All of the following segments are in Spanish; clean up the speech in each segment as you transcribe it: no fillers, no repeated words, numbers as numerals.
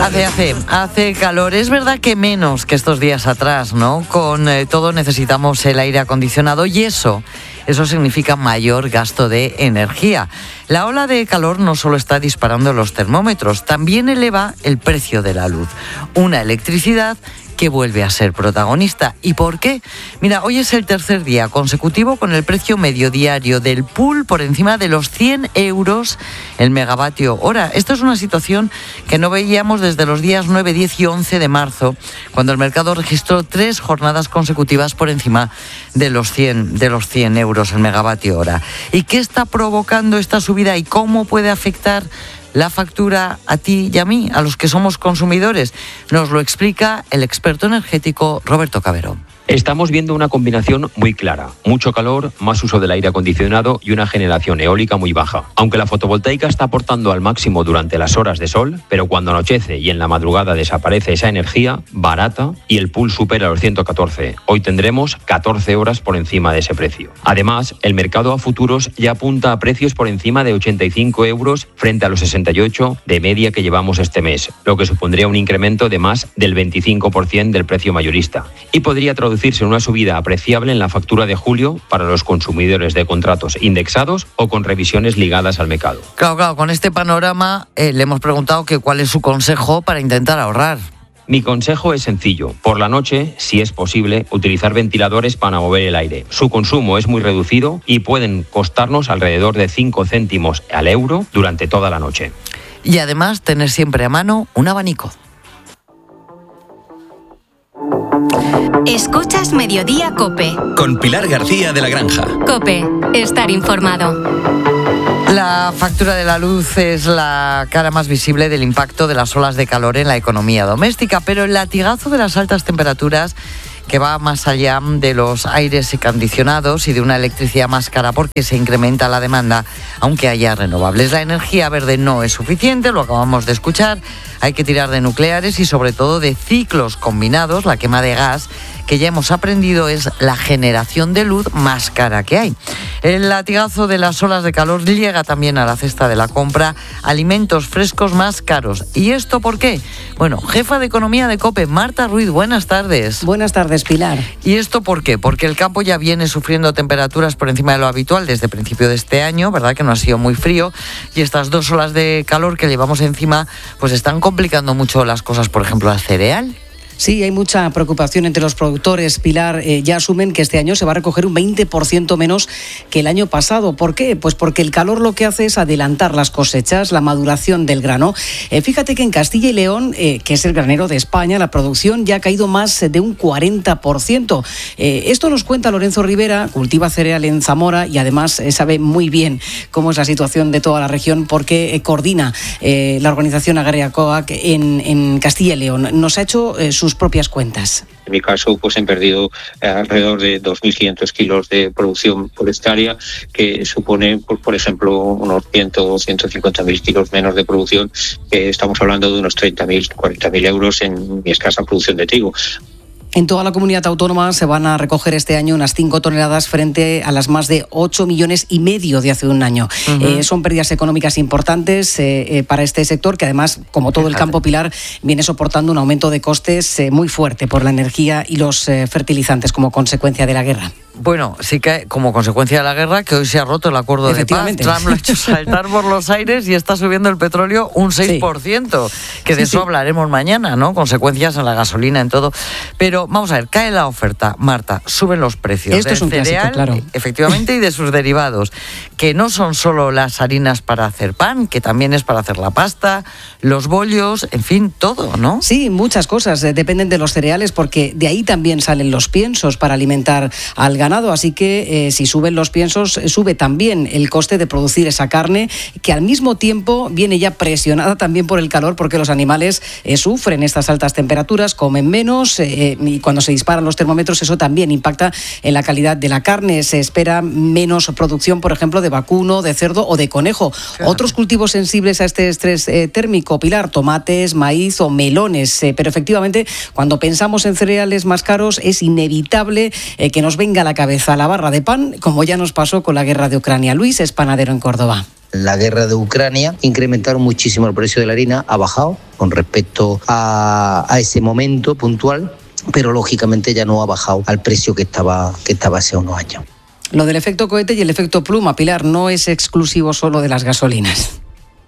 Hace calor. Es verdad que menos que estos días atrás, ¿no? Con todo necesitamos el aire acondicionado y eso significa mayor gasto de energía. La ola de calor no solo está disparando los termómetros, también eleva el precio de la luz. Una electricidad que vuelve a ser protagonista. ¿Y por qué? Mira, hoy es el tercer día consecutivo con el precio medio diario del pool por encima de los 100 euros el megavatio hora. Esto es una situación que no veíamos desde los días 9, 10 y 11 de marzo, cuando el mercado registró 3 jornadas consecutivas por encima de los 100 euros el megavatio hora. ¿Y qué está provocando esta subida y cómo puede afectar la factura a ti y a mí, a los que somos consumidores? Nos lo explica el experto energético Roberto Cabero. Estamos viendo una combinación muy clara. Mucho calor, más uso del aire acondicionado y una generación eólica muy baja. Aunque la fotovoltaica está aportando al máximo durante las horas de sol, pero cuando anochece y en la madrugada desaparece esa energía barata y el pool supera los 114. Hoy tendremos 14 horas por encima de ese precio. Además, el mercado a futuros ya apunta a precios por encima de 85 euros frente a los 68 de media que llevamos este mes, lo que supondría un incremento de más del 25% del precio mayorista. Y podría traducirse en una subida apreciable en la factura de julio para los consumidores de contratos indexados o con revisiones ligadas al mercado. Claro, con este panorama le hemos preguntado que cuál es su consejo para intentar ahorrar. Mi consejo es sencillo. Por la noche, si es posible, utilizar ventiladores para mover el aire. Su consumo es muy reducido y pueden costarnos alrededor de 5 céntimos al euro durante toda la noche. Y además, tener siempre a mano un abanico. Escuchas Mediodía COPE. Con Pilar García de la Granja. COPE, estar informado. La factura de la luz es la cara más visible del impacto de las olas de calor en la economía doméstica, pero el latigazo de las altas temperaturas, que va más allá de los aires acondicionados y de una electricidad más cara porque se incrementa la demanda, aunque haya renovables. La energía verde no es suficiente, lo acabamos de escuchar. Hay que tirar de nucleares y sobre todo de ciclos combinados. La quema de gas, que ya hemos aprendido, es la generación de luz más cara que hay. El latigazo de las olas de calor llega también a la cesta de la compra, alimentos frescos más caros. ¿Y esto por qué? Bueno, jefa de economía de COPE, Marta Ruiz, buenas tardes. Buenas tardes, Pilar. ¿Y esto por qué? Porque el campo ya viene sufriendo temperaturas por encima de lo habitual desde el principio de este año, ¿verdad? Que no ha sido muy frío, y estas 2 olas de calor que llevamos encima pues están complicando mucho las cosas, por ejemplo, al cereal. Sí, hay mucha preocupación entre los productores, Pilar. Ya asumen que este año se va a recoger un 20% menos que el año pasado. ¿Por qué? Pues porque el calor lo que hace es adelantar las cosechas, la maduración del grano. Fíjate que en Castilla y León, que es el granero de España, la producción ya ha caído más de un 40%. Esto nos cuenta Lorenzo Rivera, cultiva cereal en Zamora y además sabe muy bien cómo es la situación de toda la región porque coordina la organización agraria COAC en Castilla y León. Nos ha hecho sus propias cuentas. En mi caso, pues he perdido alrededor de 2.500 kilos de producción por hectárea, que supone, pues, por ejemplo, unos 100 o 150.000 kilos menos de producción, que estamos hablando de unos 30.000, 40.000 euros en mi escasa producción de trigo. En toda la comunidad autónoma se van a recoger este año unas 5 toneladas frente a las más de 8,5 millones de hace un año. Uh-huh. Son pérdidas económicas importantes para este sector, que además, como todo el campo, Pilar, viene soportando un aumento de costes muy fuerte por la energía y los fertilizantes como consecuencia de la guerra. Bueno, sí que como consecuencia de la guerra, que hoy se ha roto el acuerdo de paz. Trump lo ha hecho saltar por los aires y está subiendo el petróleo un 6%, que de eso hablaremos mañana, ¿no? Consecuencias en la gasolina, en todo. Pero vamos a ver, cae la oferta, Marta, suben los precios. Esto es un cereal, claro. Efectivamente, y de sus derivados, que no son solo las harinas para hacer pan, que también es para hacer la pasta, los bollos, en fin, todo, ¿no? Sí, muchas cosas dependen de los cereales, porque de ahí también salen los piensos para alimentar al ganado. Así que si suben los piensos, sube también el coste de producir esa carne, que al mismo tiempo viene ya presionada también por el calor, porque los animales sufren estas altas temperaturas, comen menos y cuando se disparan los termómetros eso también impacta en la calidad de la carne. Se espera menos producción, por ejemplo, de vacuno, de cerdo o de conejo. Claro. Otros cultivos sensibles a este estrés térmico, Pilar, tomates, maíz o melones. Pero efectivamente, cuando pensamos en cereales más caros, es inevitable que nos venga a la cabeza la barra de pan, como ya nos pasó con la guerra de Ucrania. Luis es panadero en Córdoba. La guerra de Ucrania incrementaron muchísimo el precio de la harina, ha bajado con respecto a ese momento puntual, pero lógicamente ya no ha bajado al precio que estaba hace unos años. Lo del efecto cohete y el efecto pluma, Pilar, no es exclusivo solo de las gasolinas.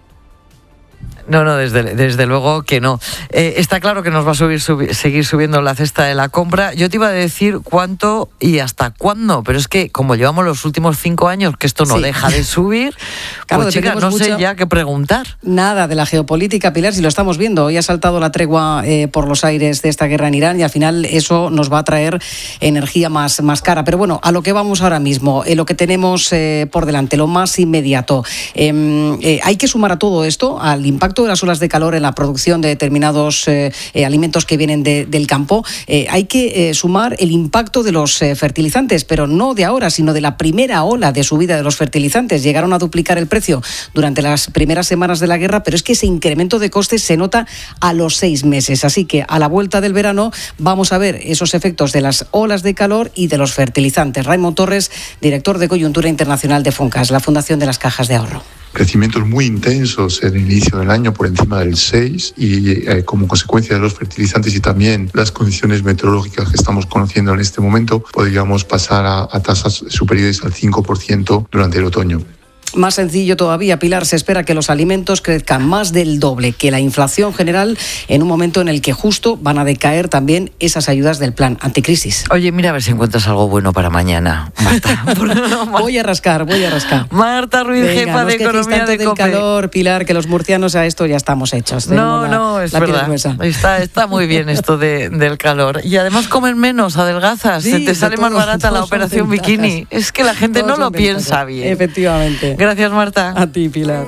No, desde luego que no. Está claro que nos va a seguir subiendo la cesta de la compra. Yo te iba a decir cuánto y hasta cuándo, pero es que como llevamos los últimos 5 años que esto no deja de subir, claro, pues chicas, no sé ya qué preguntar. Nada de la geopolítica, Pilar, si lo estamos viendo. Hoy ha saltado la tregua por los aires de esta guerra en Irán y al final eso nos va a traer energía más cara. Pero bueno, a lo que vamos ahora mismo, lo que tenemos por delante, lo más inmediato. Hay que sumar a todo esto, al impacto de las olas de calor en la producción de determinados alimentos que vienen del campo. Hay que sumar el impacto de los fertilizantes, pero no de ahora, sino de la primera ola de subida de los fertilizantes. Llegaron a duplicar el precio durante las primeras semanas de la guerra, pero es que ese incremento de costes se nota a los 6 meses. Así que a la vuelta del verano vamos a ver esos efectos de las olas de calor y de los fertilizantes. Raimon Torres, director de Coyuntura Internacional de FONCAS, la Fundación de las Cajas de Ahorro. Crecimientos muy intensos en el inicio del año, por encima del 6, y como consecuencia de los fertilizantes y también las condiciones meteorológicas que estamos conociendo en este momento, podríamos pasar a tasas superiores al 5% durante el otoño. Más sencillo todavía, Pilar, se espera que los alimentos crezcan más del doble que la inflación general en un momento en el que justo van a decaer también esas ayudas del plan anticrisis. Oye, mira a ver si encuentras algo bueno para mañana, Marta. Voy a rascar. Marta Ruiz, jefa de Economía de COPE. Del calor, Pilar, que los murcianos a esto ya estamos hechos. No, es verdad. Está muy bien esto del calor. Y además comen menos, adelgazas, se te sale más barata la operación bikini. Es que la gente no lo piensa bien. Efectivamente. Gracias, Marta. A ti, Pilar.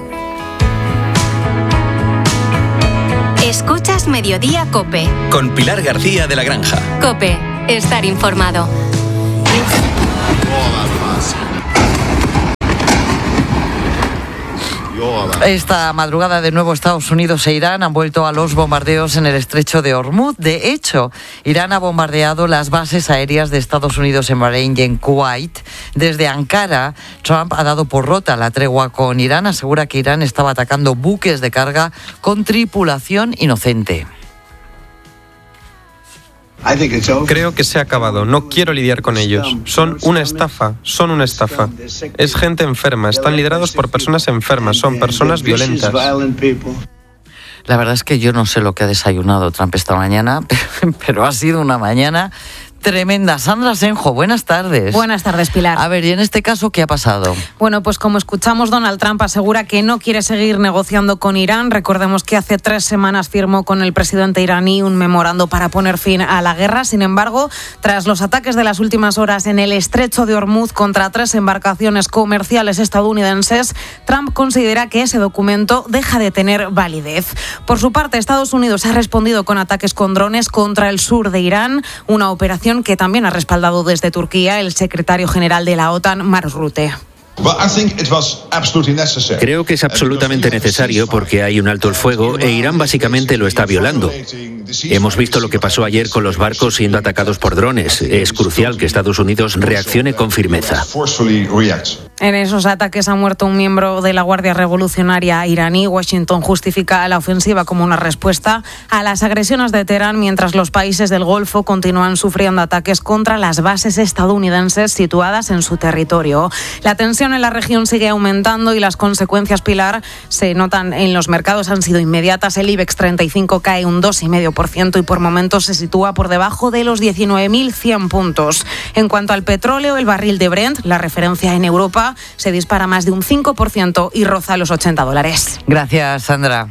Escuchas Mediodía COPE. Con Pilar García de la Granja. COPE, estar informado. Esta madrugada de nuevo Estados Unidos e Irán han vuelto a los bombardeos en el estrecho de Hormuz. De hecho, Irán ha bombardeado las bases aéreas de Estados Unidos en Bahrein y en Kuwait. Desde Ankara, Trump ha dado por rota la tregua con Irán. Asegura que Irán estaba atacando buques de carga con tripulación inocente. Creo que se ha acabado. No quiero lidiar con ellos. Son una estafa. Es gente enferma. Están liderados por personas enfermas. Son personas violentas. La verdad es que yo no sé lo que ha desayunado Trump esta mañana, pero ha sido una mañana tremenda. Sandra Senjo, buenas tardes. Buenas tardes, Pilar. A ver, ¿y en este caso qué ha pasado? Bueno, pues como escuchamos, Donald Trump asegura que no quiere seguir negociando con Irán. Recordemos que hace 3 semanas firmó con el presidente iraní un memorando para poner fin a la guerra. Sin embargo, tras los ataques de las últimas horas en el estrecho de Hormuz contra 3 embarcaciones comerciales estadounidenses, Trump considera que ese documento deja de tener validez. Por su parte, Estados Unidos ha respondido con ataques con drones contra el sur de Irán, una operación que también ha respaldado desde Turquía el secretario general de la OTAN, Mark Rutte. Creo que es absolutamente necesario porque hay un alto el fuego e Irán básicamente lo está violando. Hemos visto lo que pasó ayer con los barcos siendo atacados por drones. Es crucial que Estados Unidos reaccione con firmeza. En esos ataques ha muerto un miembro de la Guardia Revolucionaria iraní. Washington justifica la ofensiva como una respuesta a las agresiones de Teherán, mientras los países del Golfo continúan sufriendo ataques contra las bases estadounidenses situadas en su territorio. La tensión en la región sigue aumentando y las consecuencias, Pilar, se notan en los mercados, han sido inmediatas. El IBEX 35 cae un 2,5% y por momentos se sitúa por debajo de los 19.100 puntos. En cuanto al petróleo, el barril de Brent, la referencia en Europa, se dispara más de un 5% y roza los $80. Gracias, Sandra.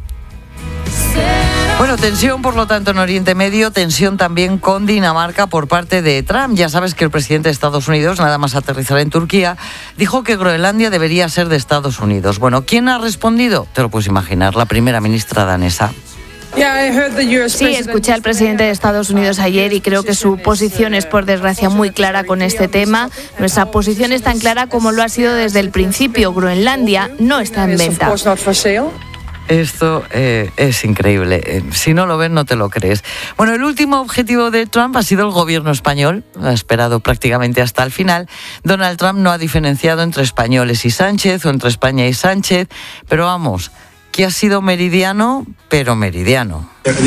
Bueno, tensión, por lo tanto, en Oriente Medio, tensión también con Dinamarca por parte de Trump. Ya sabes que el presidente de Estados Unidos, nada más aterrizar en Turquía, dijo que Groenlandia debería ser de Estados Unidos. Bueno, ¿quién ha respondido? Te lo puedes imaginar, la primera ministra danesa. Sí, escuché al presidente de Estados Unidos ayer y creo que su posición es, por desgracia, muy clara con este tema. Nuestra posición es tan clara como lo ha sido desde el principio. Groenlandia no está en venta. Esto es increíble. Si no lo ves, no te lo crees. Bueno, el último objetivo de Trump ha sido el gobierno español. Lo ha esperado prácticamente hasta el final. Donald Trump no ha diferenciado entre españoles y Sánchez o entre España y Sánchez. Pero vamos, que ha sido meridiano, pero meridiano.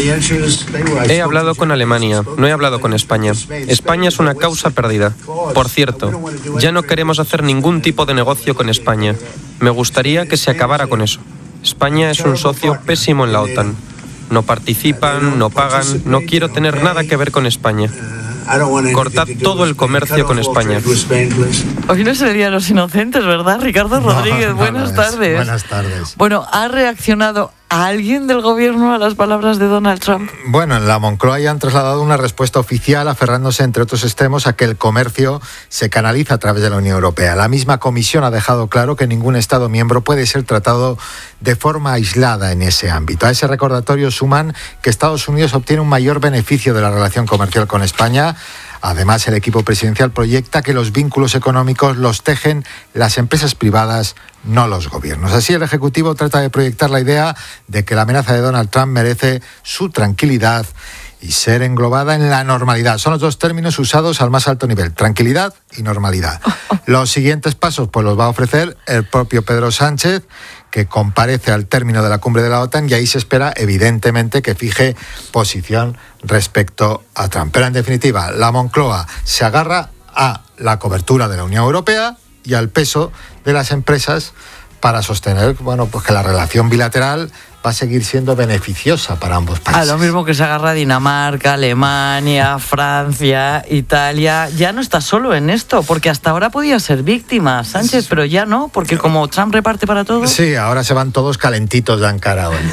He hablado con Alemania, no he hablado con España. España es una causa perdida. Por cierto, ya no queremos hacer ningún tipo de negocio con España. Me gustaría que se acabara con eso. España es un socio pésimo en la OTAN. No participan, no pagan, no quiero tener nada que ver con España. Cortad todo el comercio con España. Hoy no es el Día de los Inocentes, ¿verdad, Ricardo Rodríguez? No, buenas tardes. Buenas tardes. Bueno, ¿ha reaccionado alguien del gobierno a las palabras de Donald Trump? Bueno, en la Moncloa ya han trasladado una respuesta oficial aferrándose, entre otros extremos, a que el comercio se canaliza a través de la Unión Europea. La misma comisión ha dejado claro que ningún Estado miembro puede ser tratado de forma aislada en ese ámbito. A ese recordatorio suman que Estados Unidos obtiene un mayor beneficio de la relación comercial con España. Además, el equipo presidencial proyecta que los vínculos económicos los tejen las empresas privadas, no los gobiernos. Así, el Ejecutivo trata de proyectar la idea de que la amenaza de Donald Trump merece su tranquilidad y ser englobada en la normalidad. Son los dos términos usados al más alto nivel, tranquilidad y normalidad. Los siguientes pasos pues los va a ofrecer el propio Pedro Sánchez, que comparece al término de la cumbre de la OTAN, y ahí se espera, evidentemente, que fije posición respecto a Trump. Pero, en definitiva, la Moncloa se agarra a la cobertura de la Unión Europea y al peso de las empresas para sostener, bueno, pues que la relación bilateral va a seguir siendo beneficiosa para ambos países. A lo mismo que se agarra Dinamarca, Alemania, Francia, Italia. Ya no está solo en esto, porque hasta ahora podía ser víctima Sánchez, pero ya no, porque como Trump reparte para todos. Sí, ahora se van todos calentitos de Ankara hoy.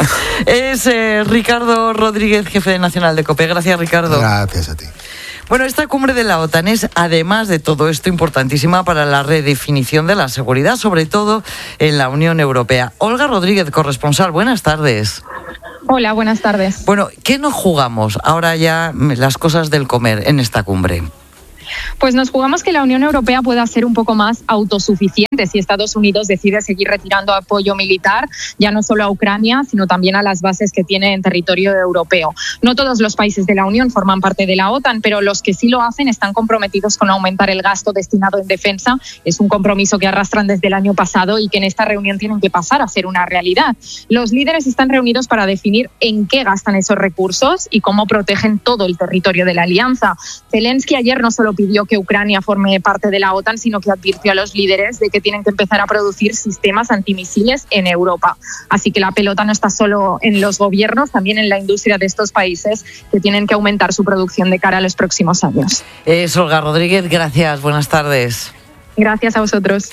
Es Ricardo Rodríguez, jefe nacional de COPE. Gracias, Ricardo. Gracias a ti. Bueno, esta cumbre de la OTAN es, además de todo esto, importantísima para la redefinición de la seguridad, sobre todo en la Unión Europea. Olga Rodríguez, corresponsal, buenas tardes. Hola, buenas tardes. Bueno, ¿qué nos jugamos ahora ya las cosas del comer en esta cumbre? Pues nos jugamos que la Unión Europea pueda ser un poco más autosuficiente si Estados Unidos decide seguir retirando apoyo militar, ya no solo a Ucrania, sino también a las bases que tiene en territorio europeo. No todos los países de la Unión forman parte de la OTAN, pero los que sí lo hacen están comprometidos con aumentar el gasto destinado en defensa. Es un compromiso que arrastran desde el año pasado y que en esta reunión tienen que pasar a ser una realidad. Los líderes están reunidos para definir en qué gastan esos recursos y cómo protegen todo el territorio de la alianza. Zelensky ayer no solo pidió que Ucrania forme parte de la OTAN, sino que advirtió a los líderes de que tienen que empezar a producir sistemas antimisiles en Europa. Así que la pelota no está solo en los gobiernos, también en la industria de estos países, que tienen que aumentar su producción de cara a los próximos años. Es Olga Rodríguez, gracias, buenas tardes. Gracias a vosotros.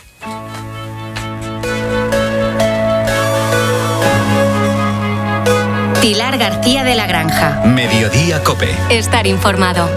Pilar García de la Granja. Mediodía COPE. Estar informado.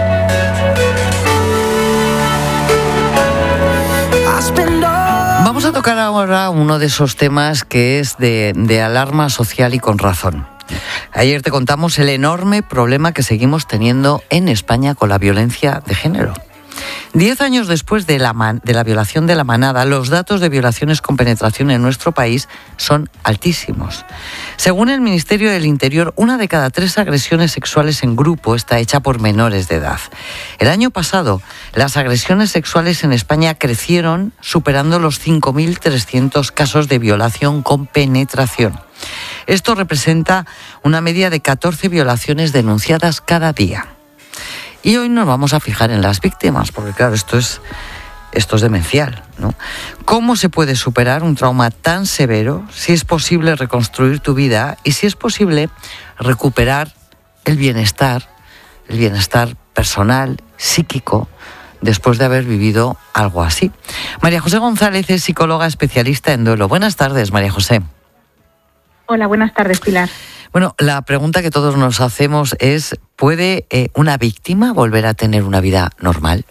Vamos a tocar ahora uno de esos temas que es de alarma social y con razón. Ayer te contamos el enorme problema que seguimos teniendo en España con la violencia de género. 10 años después de la violación de La Manada, los datos de violaciones con penetración en nuestro país son altísimos. Según el Ministerio del Interior, 1 de cada 3 agresiones sexuales en grupo está hecha por menores de edad. El año pasado, las agresiones sexuales en España crecieron, superando los 5.300 casos de violación con penetración. Esto representa una media de 14 violaciones denunciadas cada día. Y hoy nos vamos a fijar en las víctimas, porque claro, esto es demencial, ¿no? ¿Cómo se puede superar un trauma tan severo? Si es posible reconstruir tu vida y si es posible recuperar el bienestar personal, psíquico, después de haber vivido algo así. María José González es psicóloga especialista en duelo. Buenas tardes, María José. Hola, buenas tardes, Pilar. Bueno, la pregunta que todos nos hacemos es, ¿puede una víctima volver a tener una vida normal?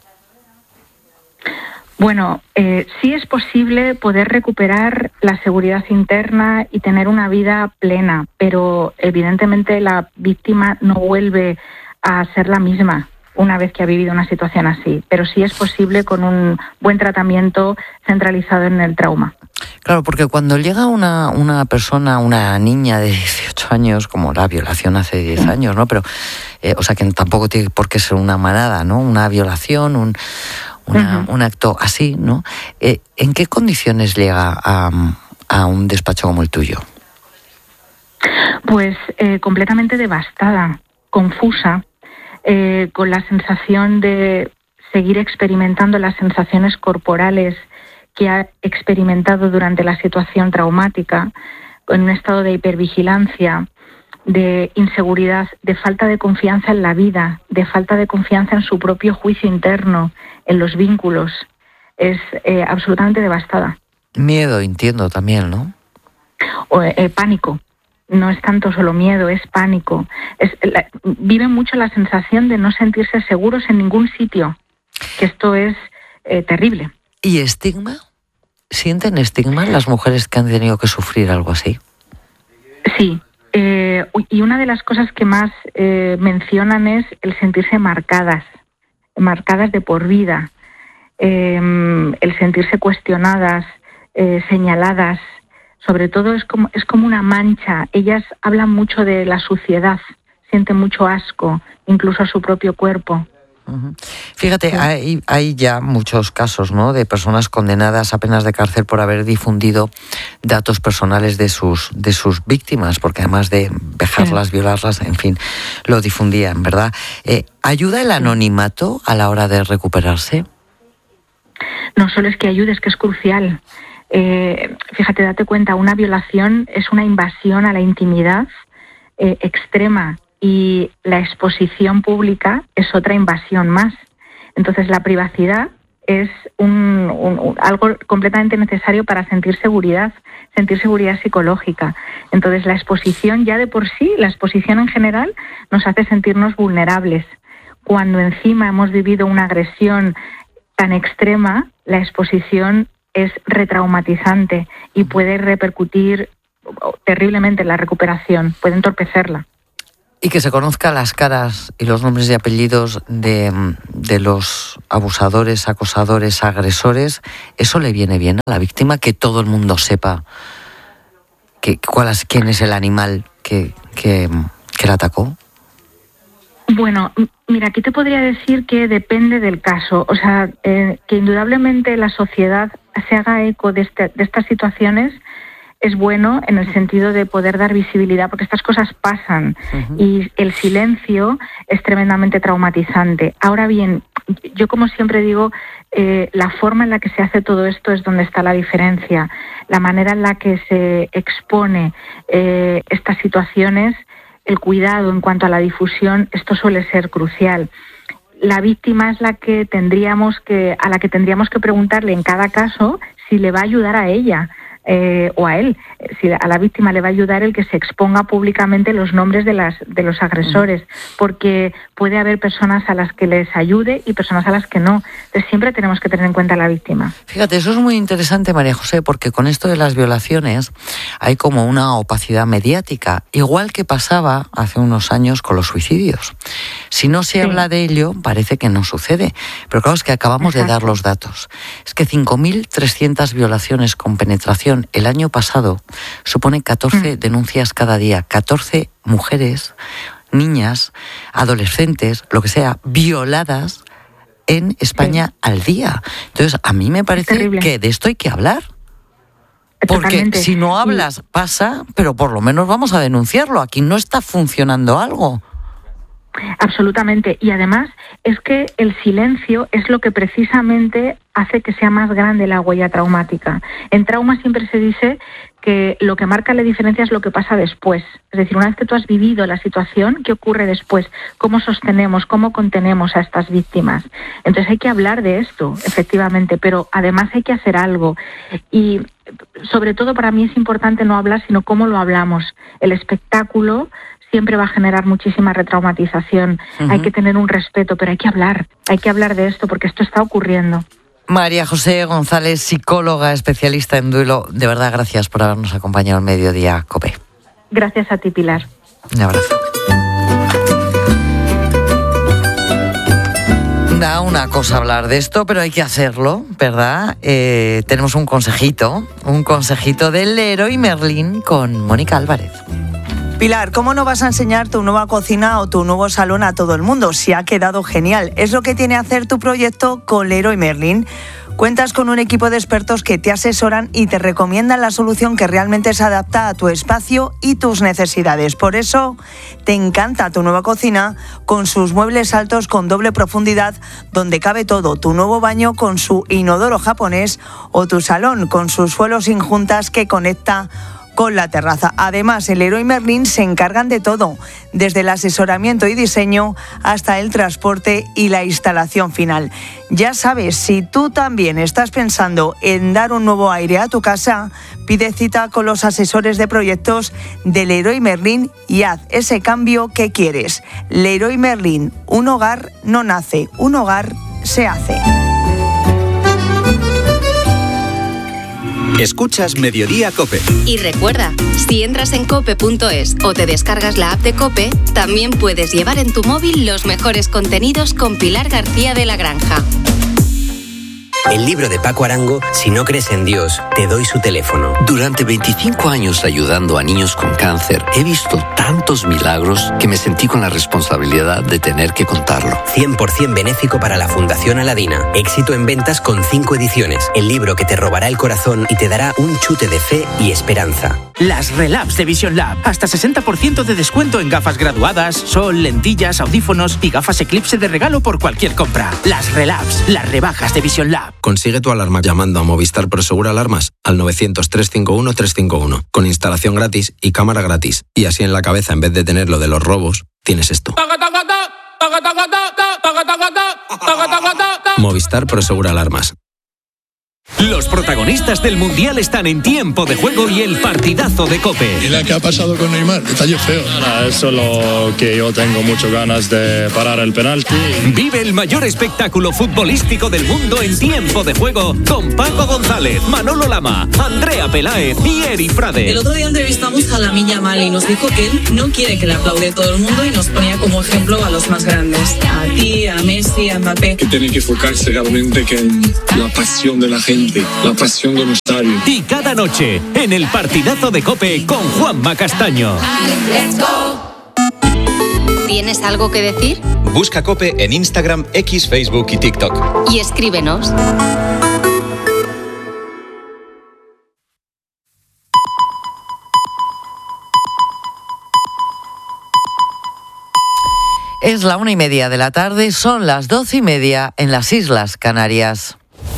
Bueno, sí es posible poder recuperar la seguridad interna y tener una vida plena, pero evidentemente la víctima no vuelve a ser la misma una vez que ha vivido una situación así, pero sí es posible con un buen tratamiento centralizado en el trauma. Claro, porque cuando llega una persona, una niña de 18 años, como la violación hace 10 años, ¿no? Pero, o sea, que tampoco tiene por qué ser una manada, ¿no? Una violación, un acto así, ¿no? ¿En qué condiciones llega a un despacho como el tuyo? Pues completamente devastada, confusa, con la sensación de seguir experimentando las sensaciones corporales que ha experimentado durante la situación traumática, en un estado de hipervigilancia, de inseguridad, de falta de confianza en la vida, de falta de confianza en su propio juicio interno, en los vínculos. Es absolutamente devastada. Miedo, entiendo también, ¿no? Pánico. No es tanto solo miedo, es pánico. Viven mucho la sensación de no sentirse seguros en ningún sitio, que esto es terrible. ¿Y estigma? ¿Sienten estigma las mujeres que han tenido que sufrir algo así? Sí. Y una de las cosas que más mencionan es el sentirse marcadas de por vida, el sentirse cuestionadas, señaladas. Sobre todo es como una mancha. Ellas hablan mucho de la suciedad, sienten mucho asco, incluso a su propio cuerpo. Fíjate, hay ya muchos casos, ¿no?, de personas condenadas a penas de cárcel por haber difundido datos personales de sus víctimas, porque además de vejarlas, violarlas, en fin, lo difundían, ¿verdad? ¿Ayuda el anonimato a la hora de recuperarse? No solo es que ayude, es que es crucial. Fíjate, date cuenta, una violación es una invasión a la intimidad extrema. Y la exposición pública es otra invasión más. Entonces la privacidad es algo completamente necesario para sentir seguridad psicológica. Entonces la exposición ya de por sí, la exposición en general, nos hace sentirnos vulnerables. Cuando encima hemos vivido una agresión tan extrema, la exposición es retraumatizante y puede repercutir terriblemente en la recuperación, puede entorpecerla. Y que se conozcan las caras y los nombres y apellidos de los abusadores, acosadores, agresores, ¿eso le viene bien a la víctima? Que todo el mundo sepa quién es el animal que la atacó. Bueno, mira, aquí te podría decir que depende del caso. O sea, que indudablemente la sociedad se haga eco de estas situaciones es bueno en el sentido de poder dar visibilidad, porque estas cosas pasan y el silencio es tremendamente traumatizante. Ahora bien, yo como siempre digo, la forma en la que se hace todo esto es donde está la diferencia. La manera en la que se expone estas situaciones, el cuidado en cuanto a la difusión, esto suele ser crucial. La víctima es a la que tendríamos que preguntarle en cada caso si le va a ayudar a ella. O a él, si a la víctima le va a ayudar el que se exponga públicamente los nombres de los agresores, porque puede haber personas a las que les ayude y personas a las que no. Entonces siempre tenemos que tener en cuenta a la víctima. Fíjate, eso es muy interesante, María José, porque con esto de las violaciones hay como una opacidad mediática, igual que pasaba hace unos años con los suicidios. Si no se habla de ello, parece que no sucede. Pero claro, es que acabamos de dar los datos. Es que 5.300 violaciones con penetración el año pasado supone 14 denuncias cada día, 14 mujeres, niñas, adolescentes, lo que sea, violadas en España al día. Entonces, a mí me parece que de esto hay que hablar. Porque Totalmente. Si no hablas, pasa, pero por lo menos vamos a denunciarlo. Aquí no está funcionando algo. Absolutamente. Y además es que el silencio es lo que precisamente hace que sea más grande la huella traumática. En trauma siempre se dice que lo que marca la diferencia es lo que pasa después. Es decir, una vez que tú has vivido la situación, ¿qué ocurre después? ¿Cómo sostenemos, cómo contenemos a estas víctimas? Entonces hay que hablar de esto, efectivamente, pero además hay que hacer algo. Y sobre todo para mí es importante no hablar, sino cómo lo hablamos. El espectáculo siempre va a generar muchísima retraumatización. Hay que tener un respeto, pero hay que hablar de esto porque esto está ocurriendo. María José González, psicóloga, especialista en duelo, de verdad gracias por habernos acompañado al Mediodía COPE. Gracias a ti, Pilar. Un abrazo. Da una cosa hablar de esto, pero hay que hacerlo, ¿verdad? Tenemos un consejito del Leroy Merlin con Mónica Álvarez. Pilar, ¿cómo no vas a enseñar tu nueva cocina o tu nuevo salón a todo el mundo? Si ha quedado genial. Es lo que tiene que hacer tu proyecto con Leroy Merlin. Cuentas con un equipo de expertos que te asesoran y te recomiendan la solución que realmente se adapta a tu espacio y tus necesidades. Por eso te encanta tu nueva cocina con sus muebles altos con doble profundidad donde cabe todo, tu nuevo baño con su inodoro japonés o tu salón con sus suelos sin juntas que conecta con la terraza. Además, en Leroy Merlin se encargan de todo, desde el asesoramiento y diseño hasta el transporte y la instalación final. Ya sabes, si tú también estás pensando en dar un nuevo aire a tu casa, pide cita con los asesores de proyectos de Leroy Merlin y haz ese cambio que quieres. Leroy Merlin, un hogar no nace, un hogar se hace. Escuchas Mediodía COPE. Y recuerda, si entras en cope.es o te descargas la app de COPE, también puedes llevar en tu móvil los mejores contenidos con Pilar García de la Granja. El libro de Paco Arango, Si no crees en Dios, te doy su teléfono. Durante 25 años ayudando a niños con cáncer, he visto tantos milagros que me sentí con la responsabilidad de tener que contarlo. 100% benéfico para la Fundación Aladina. Éxito en ventas con 5 ediciones. El libro que te robará el corazón y te dará un chute de fe y esperanza. Las Relabs de Vision Lab. Hasta 60% de descuento en gafas graduadas, sol, lentillas, audífonos y gafas Eclipse de regalo por cualquier compra. Las Relabs, las rebajas de Vision Lab. Consigue tu alarma llamando a Movistar Prosegur Alarmas al 900-351-351 con instalación gratis y cámara gratis. Y así en la cabeza, en vez de tener lo de los robos, tienes esto. Movistar Prosegur Alarmas. Los protagonistas del Mundial están en Tiempo de Juego y el partidazo de COPE. ¿Y la que ha pasado con Neymar? Detalle feo. Es solo que yo tengo muchas ganas de parar el penalti. Vive el mayor espectáculo futbolístico del mundo en Tiempo de Juego con Paco González, Manolo Lama, Andrea Peláez y Eri Frade. El otro día entrevistamos a Lamine Yamal y nos dijo que él no quiere que le aplaude todo el mundo y nos ponía como ejemplo a los más grandes. A ti, a Messi, a Mbappé. Que tiene que enfocarse realmente en la pasión de la gente. La pasión de un estadio. Y cada noche en el partidazo de COPE con Juanma Castaño. ¿Tienes algo que decir? Busca COPE en Instagram, X, Facebook y TikTok. Y escríbenos. Es la 1:30 de la tarde, son las 12:30 en las Islas Canarias.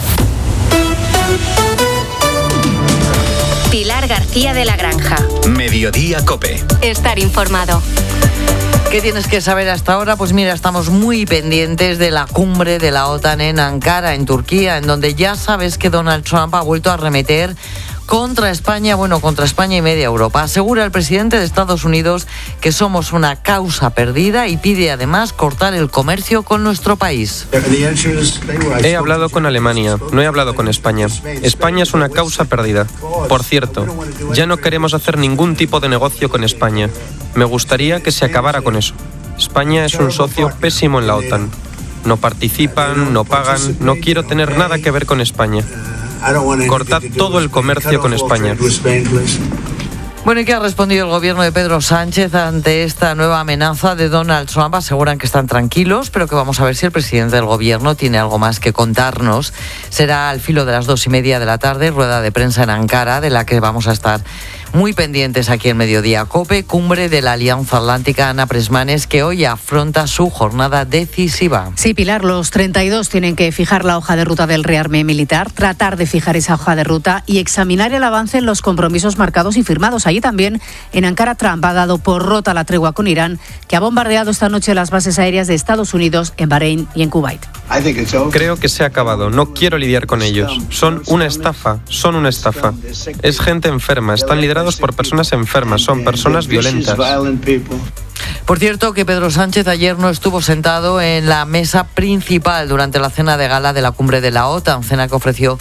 Pilar García de la Granja. Mediodía COPE. Estar informado. ¿Qué tienes que saber hasta ahora? Pues mira, estamos muy pendientes de la cumbre de la OTAN en Ankara, en Turquía, en donde ya sabes que Donald Trump ha vuelto a arremeter contra España y media Europa. Asegura el presidente de Estados Unidos que somos una causa perdida y pide además cortar el comercio con nuestro país. He hablado con Alemania, no he hablado con España. España es una causa perdida. Por cierto, ya no queremos hacer ningún tipo de negocio con España. Me gustaría que se acabara con eso. España es un socio pésimo en la OTAN. No participan, no pagan, no quiero tener nada que ver con España. Cortad todo el comercio con España. Bueno, ¿y qué ha respondido el gobierno de Pedro Sánchez ante esta nueva amenaza de Donald Trump? Aseguran que están tranquilos, pero que vamos a ver si el presidente del gobierno tiene algo más que contarnos. Será al filo de las 2:30 de la tarde, rueda de prensa en Ankara, de la que vamos a estar muy pendientes aquí en Mediodía COPE, cumbre de la Alianza Atlántica. Ana Presmanes, que hoy afronta su jornada decisiva. Sí, Pilar, los 32 tienen que fijar la hoja de ruta del rearme militar, tratar de fijar esa hoja de ruta y examinar el avance en los compromisos marcados y firmados. Allí también, en Ankara, Trump ha dado por rota la tregua con Irán, que ha bombardeado esta noche las bases aéreas de Estados Unidos, en Bahrein y en Kuwait. Creo que se ha acabado. No quiero lidiar con ellos. Son una estafa. Es gente enferma. Están liderados por personas enfermas. Son personas violentas. Por cierto, que Pedro Sánchez ayer no estuvo sentado en la mesa principal durante la cena de gala de la cumbre de la OTAN, cena que ofreció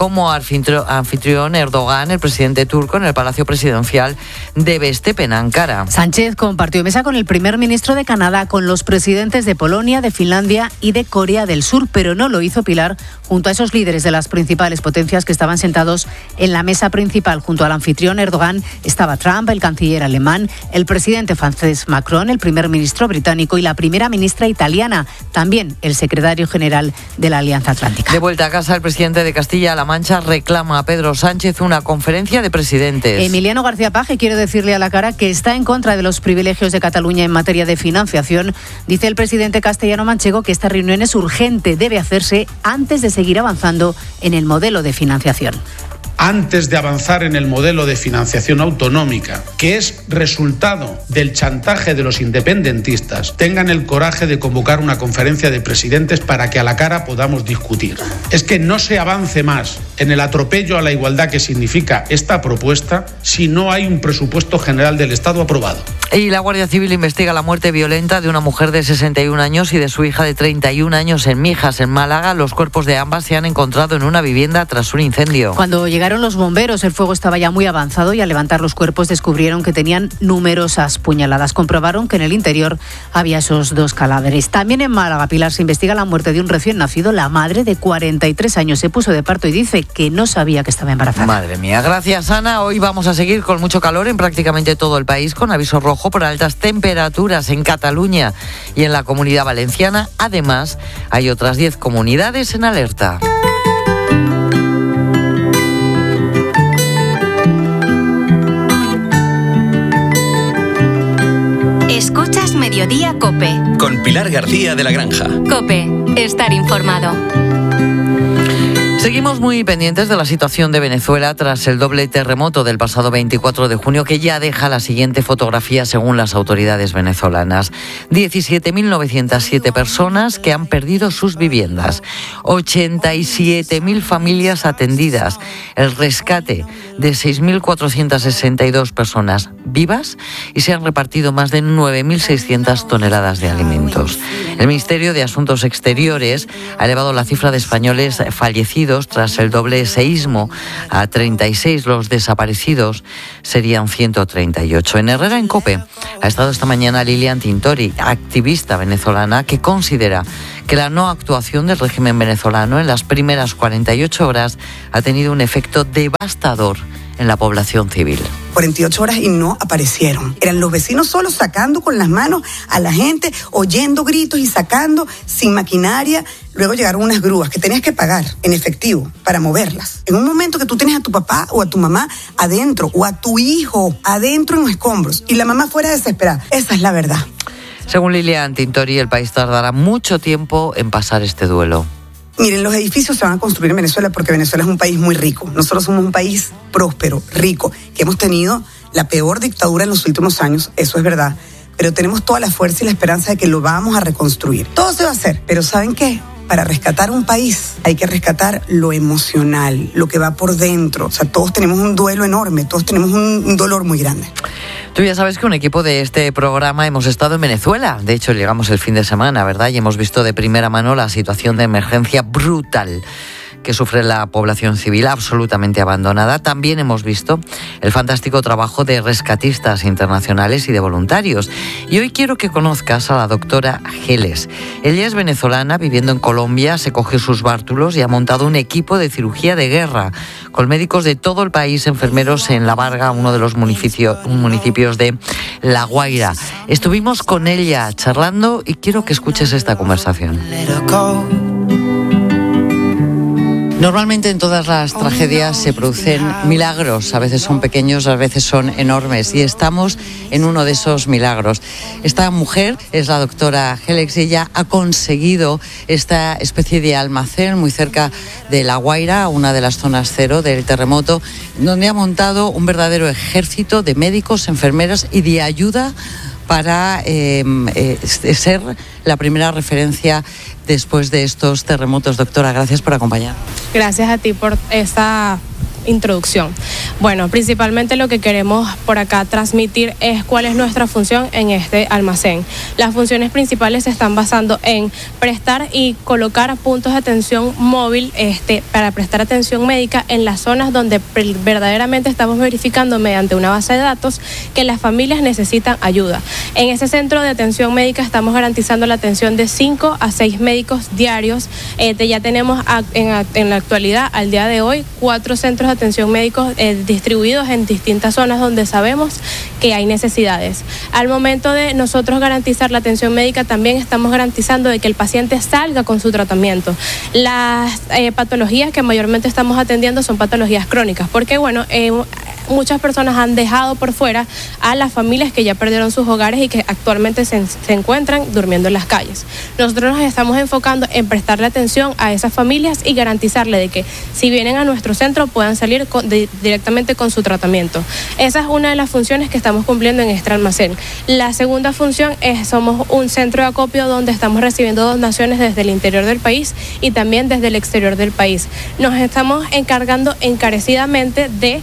como anfitrión Erdogan, el presidente turco, en el Palacio Presidencial de Bestepe, en Ankara. Sánchez compartió mesa con el primer ministro de Canadá, con los presidentes de Polonia, de Finlandia y de Corea del Sur, pero no lo hizo Pilar junto a esos líderes de las principales potencias que estaban sentados en la mesa principal. Junto al anfitrión Erdogan estaba Trump, el canciller alemán, el presidente francés Macron, el primer ministro británico y la primera ministra italiana, también el secretario general de la Alianza Atlántica. De vuelta a casa, el presidente de Castilla-La Mancha reclama a Pedro Sánchez una conferencia de presidentes. Emiliano García Paje quiere decirle a la cara que está en contra de los privilegios de Cataluña en materia de financiación. Dice el presidente castellano-manchego que esta reunión es urgente, debe hacerse antes de seguir avanzando en el modelo de financiación. Antes de avanzar en el modelo de financiación autonómica, que es resultado del chantaje de los independentistas, tengan el coraje de convocar una conferencia de presidentes para que a la cara podamos discutir. Es que no se avance más en el atropello a la igualdad que significa esta propuesta si no hay un presupuesto general del Estado aprobado. Y la Guardia Civil investiga la muerte violenta de una mujer de 61 años y de su hija de 31 años en Mijas, en Málaga. Los cuerpos de ambas se han encontrado en una vivienda tras un incendio. Cuando llegaron los bomberos, el fuego estaba ya muy avanzado y al levantar los cuerpos descubrieron que tenían numerosas puñaladas. Comprobaron que en el interior había esos dos cadáveres. También en Málaga, Pilar, se investiga la muerte de un recién nacido. La madre de 43 años se puso de parto y dice que no sabía que estaba embarazada. Madre mía, gracias Ana. Hoy vamos a seguir con mucho calor en prácticamente todo el país, con aviso rojo por altas temperaturas en Cataluña y en la Comunidad Valenciana. Además, hay otras 10 comunidades en alerta. Escuchas Mediodía COPE. Con Pilar García de la Granja. COPE, estar informado. Seguimos muy pendientes de la situación de Venezuela tras el doble terremoto del pasado 24 de junio, que ya deja la siguiente fotografía según las autoridades venezolanas. 17.907 personas que han perdido sus viviendas, 87.000 familias atendidas, el rescate de 6.462 personas vivas y se han repartido más de 9.600 toneladas de alimentos. El Ministerio de Asuntos Exteriores ha elevado la cifra de españoles fallecidos tras el doble seísmo a 36. Los desaparecidos serían 138. En Herrera en COPE ha estado esta mañana Lilian Tintori, activista venezolana, que considera que la no actuación del régimen venezolano en las primeras 48 horas ha tenido un efecto devastador en la población civil. 48 horas y no aparecieron. Eran los vecinos solos sacando con las manos a la gente, oyendo gritos y sacando sin maquinaria. Luego llegaron unas grúas que tenías que pagar en efectivo para moverlas. En un momento que tú tienes a tu papá o a tu mamá adentro, o a tu hijo adentro en los escombros, y la mamá fuera desesperada. Esa es la verdad. Según Lilian Tintori, el país tardará mucho tiempo en pasar este duelo. Miren, los edificios se van a construir en Venezuela porque Venezuela es un país muy rico. Nosotros somos un país próspero, rico, que hemos tenido la peor dictadura en los últimos años, eso es verdad. Pero tenemos toda la fuerza y la esperanza de que lo vamos a reconstruir. Todo se va a hacer, pero ¿saben qué? Para rescatar un país hay que rescatar lo emocional, lo que va por dentro. O sea, todos tenemos un duelo enorme, todos tenemos un dolor muy grande. Tú ya sabes que un equipo de este programa hemos estado en Venezuela. De hecho, llegamos el fin de semana, ¿verdad? Y hemos visto de primera mano la situación de emergencia brutal que sufre la población civil, absolutamente abandonada. También hemos visto el fantástico trabajo de rescatistas internacionales y de voluntarios. Y hoy quiero que conozcas a la doctora Geles. Ella es venezolana, viviendo en Colombia, se cogió sus bártulos y ha montado un equipo de cirugía de guerra con médicos de todo el país, enfermeros en La Varga, uno de los municipios de La Guaira. Estuvimos con ella charlando y quiero que escuches esta conversación. Normalmente en todas las tragedias se producen milagros, a veces son pequeños, a veces son enormes, y estamos en uno de esos milagros. Esta mujer es la doctora Geles, ella ha conseguido esta especie de almacén muy cerca de La Guaira, una de las zonas cero del terremoto, donde ha montado un verdadero ejército de médicos, enfermeras y de ayuda para ser la primera referencia después de estos terremotos. Doctora, gracias por acompañarnos. Gracias a ti por esta introducción. Bueno, principalmente lo que queremos por acá transmitir es cuál es nuestra función en este almacén. Las funciones principales se están basando en prestar y colocar puntos de atención móvil para prestar atención médica en las zonas donde verdaderamente estamos verificando mediante una base de datos que las familias necesitan ayuda. En ese centro de atención médica estamos garantizando la atención de 5 a 6 médicos diarios. Ya tenemos en la actualidad, al día de hoy, 4 centros de atención médicos distribuidos en distintas zonas donde sabemos que hay necesidades. Al momento de nosotros garantizar la atención médica, también estamos garantizando de que el paciente salga con su tratamiento. Las patologías que mayormente estamos atendiendo son patologías crónicas, porque muchas personas han dejado por fuera a las familias que ya perdieron sus hogares y que actualmente se encuentran durmiendo en las calles. Nosotros nos estamos enfocando en prestarle atención a esas familias y garantizarle de que si vienen a nuestro centro puedan salir directamente con su tratamiento. Esa es una de las funciones que estamos cumpliendo en este almacén. La segunda función somos un centro de acopio donde estamos recibiendo donaciones desde el interior del país y también desde el exterior del país. Nos estamos encargando encarecidamente de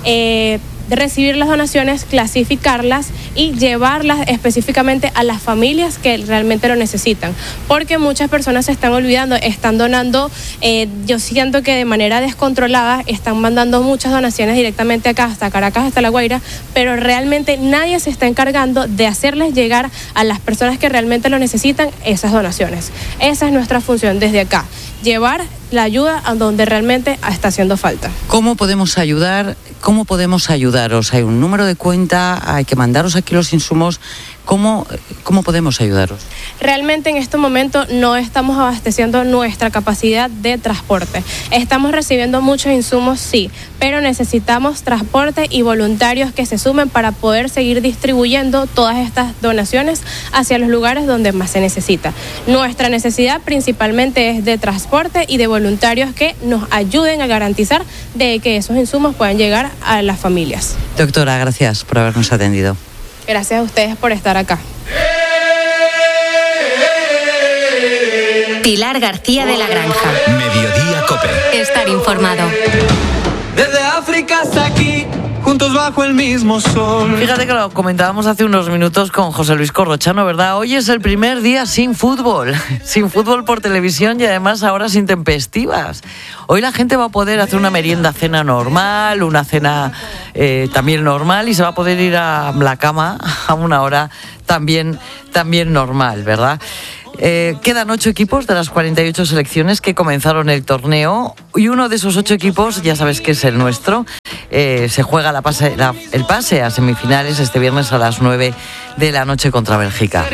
recibir las donaciones, clasificarlas y llevarlas específicamente a las familias que realmente lo necesitan, porque muchas personas se están olvidando, están donando, yo siento que de manera descontrolada están mandando muchas donaciones directamente acá, hasta Caracas, hasta La Guaira, pero realmente nadie se está encargando de hacerles llegar a las personas que realmente lo necesitan esas donaciones. Esa es nuestra función desde acá, llevar la ayuda a donde realmente está haciendo falta. ¿Cómo podemos ayudar? ¿Cómo podemos ayudaros? ¿Hay un número de cuenta? ¿Hay que mandaros aquí los insumos? ¿Cómo podemos ayudaros? Realmente en este momento no estamos abasteciendo nuestra capacidad de transporte. Estamos recibiendo muchos insumos, sí, pero necesitamos transporte y voluntarios que se sumen para poder seguir distribuyendo todas estas donaciones hacia los lugares donde más se necesita. Nuestra necesidad principalmente es de transporte y de voluntarios que nos ayuden a garantizar de que esos insumos puedan llegar a las familias. Doctora, gracias por habernos atendido. Gracias a ustedes por estar acá. Pilar García de la Granja. Mediodía COPE. Estar informado. Desde África hasta aquí, juntos bajo el mismo sol. Fíjate que lo comentábamos hace unos minutos con José Luis Corrochano, ¿verdad? Hoy es el primer día sin fútbol por televisión y además ahora sin tempestivas. Hoy la gente va a poder hacer una merienda, cena normal, una cena también normal y se va a poder ir a la cama a una hora también normal, ¿verdad? Quedan 8 equipos de las 48 selecciones que comenzaron el torneo y uno de esos 8 equipos, ya sabes que es el nuestro, se juega el pase a semifinales este viernes a las 9 de la noche contra Bélgica.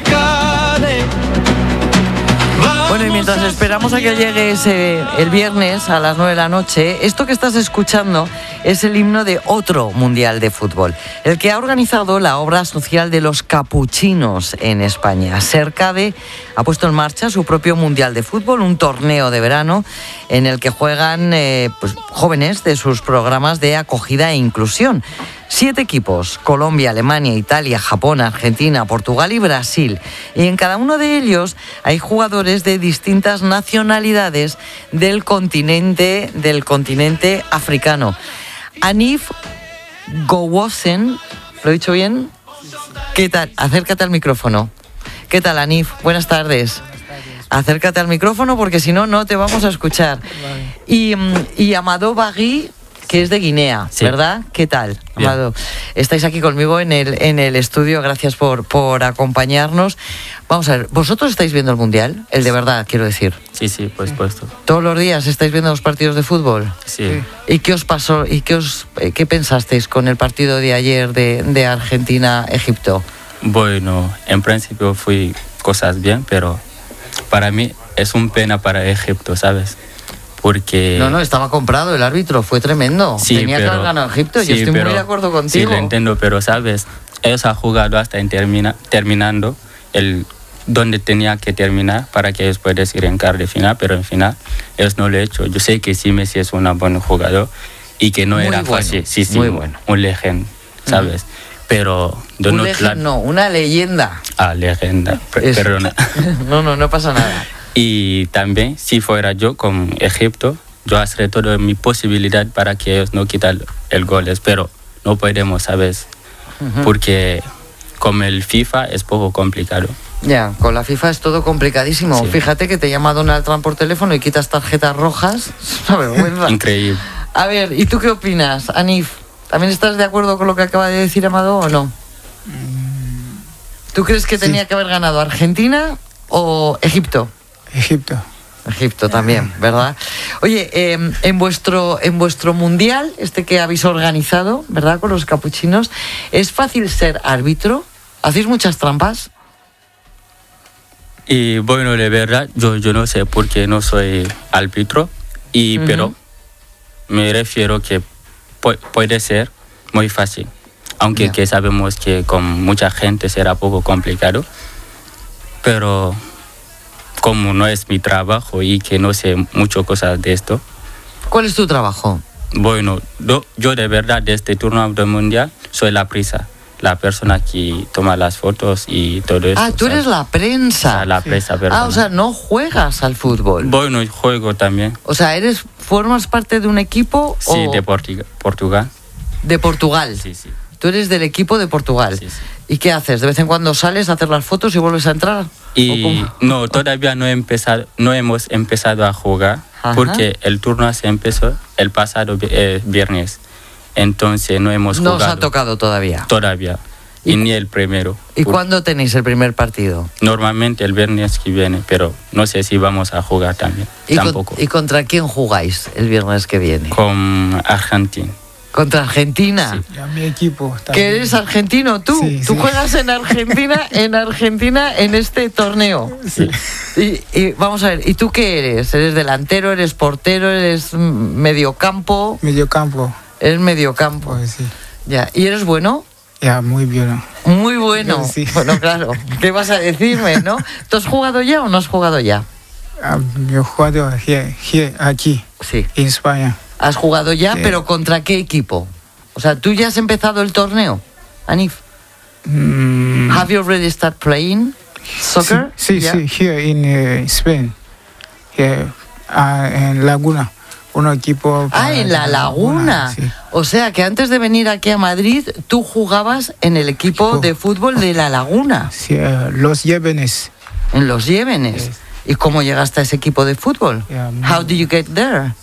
Bueno, y mientras esperamos a que llegue el viernes a las 9 de la noche, esto que estás escuchando es el himno de otro mundial de fútbol, el que ha organizado la obra social de los capuchinos en España. Sercade ha puesto en marcha su propio mundial de fútbol, un torneo de verano en el que juegan jóvenes de sus programas de acogida e inclusión. 7 equipos: Colombia, Alemania, Italia, Japón, Argentina, Portugal y Brasil. Y en cada uno de ellos hay jugadores de distintas nacionalidades del continente africano. Anif Gowoshen, ¿lo he dicho bien? ¿Qué tal? Acércate al micrófono. ¿Qué tal, Anif? Buenas tardes. Acércate al micrófono porque si no, no te vamos a escuchar. Y Amadou Bagui, que es de Guinea, sí, ¿verdad? ¿Qué tal, Amado? Estáis aquí conmigo en el estudio, gracias por acompañarnos. Vamos a ver, ¿vosotros estáis viendo el Mundial? El de verdad, quiero decir. Sí, por supuesto. ¿Todos los días estáis viendo los partidos de fútbol? Sí. ¿Y qué os pasó? ¿Y qué pensasteis con el partido de ayer de Argentina-Egipto? Bueno, en principio fui cosas bien, pero para mí es una pena para Egipto, ¿sabes? Porque... No, estaba comprado el árbitro, fue tremendo. Sí, tenía que haber ganado Egipto, yo estoy muy de acuerdo contigo. Sí, lo entiendo, pero sabes, ellos han jugado hasta terminando donde tenía que terminar para que ellos puedan ir en cuartos de final, pero en final ellos no lo han hecho. Yo sé que sí, Messi es un buen jugador y que no muy era bueno, fácil. Sí, muy bueno. Un legend, ¿sabes? Pero... una leyenda. Leyenda, perdona. No pasa nada. Y también, si fuera yo con Egipto, yo haré todo mi posibilidad para que ellos no quiten el gol, pero no podemos, ¿sabes? Porque con el FIFA es poco complicado. Ya, con la FIFA es todo complicadísimo. Sí. Fíjate que te llama Donald Trump por teléfono y quitas tarjetas rojas. Es una vergüenza. Increíble. A ver, ¿y tú qué opinas, Anif? ¿También estás de acuerdo con lo que acaba de decir Amado o no? ¿Tú crees que tenía que haber ganado Argentina o Egipto? Egipto también, ¿verdad? Oye, en vuestro mundial, que habéis organizado, ¿verdad? Con los capuchinos, ¿es fácil ser árbitro? ¿Hacéis muchas trampas? Y bueno, de verdad, yo no sé por qué no soy árbitro, pero me refiero que puede ser muy fácil, aunque que sabemos que con mucha gente será poco complicado, pero como no es mi trabajo y que no sé muchas cosas de esto. ¿Cuál es tu trabajo? Bueno, yo de verdad de este turno del mundial soy la prensa. La persona que toma las fotos y todo eso. Ah, tú eres la prensa. O sea, la prensa, perdón. O sea, no juegas al fútbol. Bueno, juego también. O sea, ¿formas parte de un equipo? Sí, de Portugal. ¿De Portugal? Sí, sí. Tú eres del equipo de Portugal. Sí, sí. ¿Y qué haces? ¿De vez en cuando sales a hacer las fotos y vuelves a entrar? Y no, todavía no hemos empezado a jugar. Ajá. Porque el turno se empezó el pasado viernes. Entonces no hemos jugado. No os ha tocado todavía. Todavía. Y ni el primero. ¿Y cuándo tenéis el primer partido? Normalmente el viernes que viene, pero no sé si vamos a jugar también. Tampoco. ¿Y contra quién jugáis el viernes que viene? Con Argentina. ¿Contra Argentina? Sí. Ya, mi equipo. ¿Que eres argentino tú? Sí, ¿Tú juegas en Argentina en este torneo? Sí. Y vamos a ver, ¿y tú qué eres? ¿Eres delantero, eres portero, eres mediocampo? Mediocampo. Eres mediocampo. Pues sí. Ya, ¿y eres bueno? Ya, muy bueno. Muy bueno. Sí. Bueno, claro. ¿Qué vas a decirme, no? ¿Tú has jugado ya o no has jugado ya? Yo he jugado aquí, sí, en España. ¿Has jugado ya, pero contra qué equipo? O sea, ¿tú ya has empezado el torneo, Anif? Have you already started playing soccer? Sí, here in Spain. Here, en Laguna. Un equipo... en La Laguna. Sí. O sea, que antes de venir aquí a Madrid, tú jugabas en el equipo de fútbol de La Laguna. Sí, Los Llévenes. En Los Llévenes. Yes. ¿Y cómo llegaste a ese equipo de fútbol? How did you get there?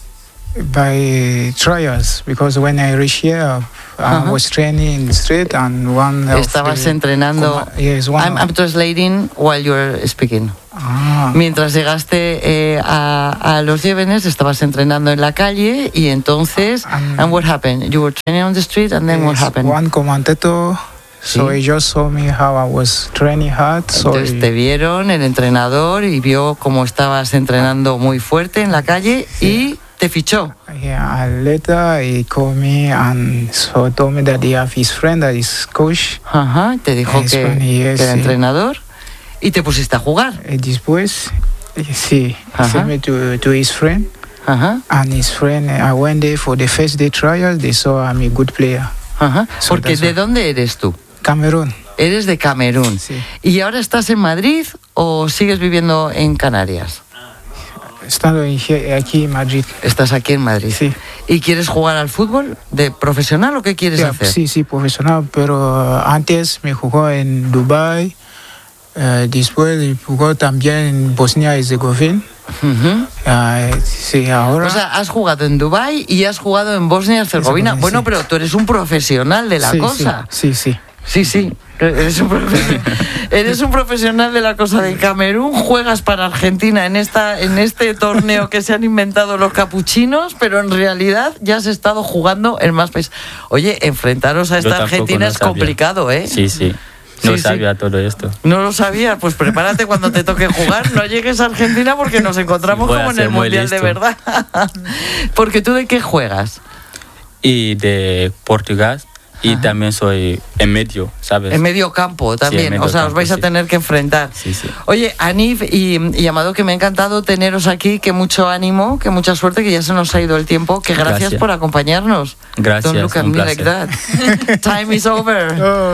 By trials, because when I reached here, I was training in the street and one... Estabas entrenando... Yes, I'm translating while you're speaking. Mientras llegaste a Los Llévenes, estabas entrenando en la calle y entonces... And what happened? You were training on the street and then what happened? One commentator... So he just saw me how I was training hard. Entonces te vieron el entrenador y vio cómo estabas entrenando muy fuerte en la calle y te fichó. Yeah, later he called me and so told me that he have his friend that is coach. Ajá, te dijo que era entrenador y te pusiste a jugar. Después, sí, he sent me to his friend. And his friend, I went there for the first day trial. They saw I'm a good player. So porque ¿de dónde eres tú? Camerún. Eres de Camerún. Sí. ¿Y ahora estás en Madrid o sigues viviendo en Canarias? Estando aquí en Madrid. Estás aquí en Madrid. Sí. ¿Y quieres jugar al fútbol de profesional o qué quieres hacer? Sí, profesional, pero antes me jugó en Dubái, después jugó también en Bosnia y Herzegovina. Sí, ahora... O sea, has jugado en Dubái y has jugado en Bosnia y Herzegovina. Bueno, pero tú eres un profesional de la cosa. Sí. Sí. Eres un profesional de la cosa de Camerún, juegas para Argentina en este torneo que se han inventado los capuchinos, pero en realidad ya has estado jugando en más países. Oye, enfrentaros a esta Argentina es complicado, ¿eh? Sí. No sabía todo esto. No lo sabía, pues prepárate cuando te toque jugar. No llegues a Argentina porque nos encontramos como en el Mundial de verdad. Porque tú ¿de qué juegas? Y de Portugal Y también soy en medio, ¿sabes? En medio campo también, Sí, en medio o sea, os campo, vais a sí. tener que enfrentar. Sí, sí. Oye, Anif y Amado, que me ha encantado teneros aquí, que mucho ánimo, que mucha suerte, que ya se nos ha ido el tiempo, que gracias por acompañarnos. Gracias, Don't look at un me like placer. that. Time is over.